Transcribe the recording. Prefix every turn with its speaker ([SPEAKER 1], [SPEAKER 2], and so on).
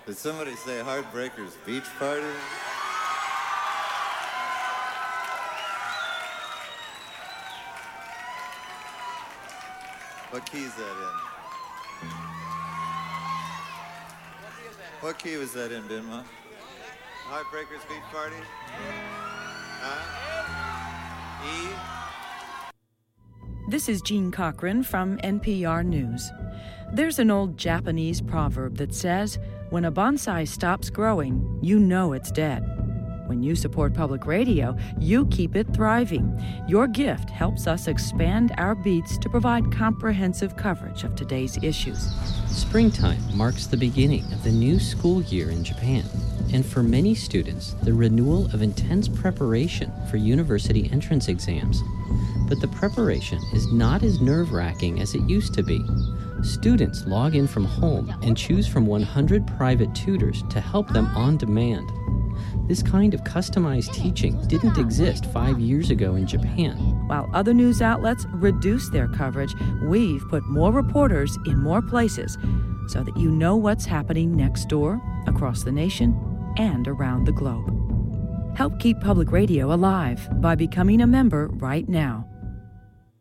[SPEAKER 1] Did somebody say Heartbreakers Beach Party? What key is that in? What key was that in, Binma? Heartbreakers Beach Party? E?
[SPEAKER 2] This is Jean Cochran from NPR News. There's an old Japanese proverb that says, when a bonsai stops growing, you know it's dead. When you support public radio, you keep it thriving. Your gift helps us expand our beats to provide comprehensive coverage of today's issues.
[SPEAKER 3] Springtime marks the beginning of the new school year in Japan, and for many students, the renewal of intense preparation for university entrance exams. But the preparation is not as nerve-wracking as it used to be. Students log in from home and choose from 100 private tutors to help them on demand. This kind of customized teaching didn't exist 5 years ago in Japan.
[SPEAKER 2] While other news outlets reduce their coverage, we've put more reporters in more places so that you know what's happening next door, across the nation, and around the globe. Help keep public radio alive by becoming a member right now.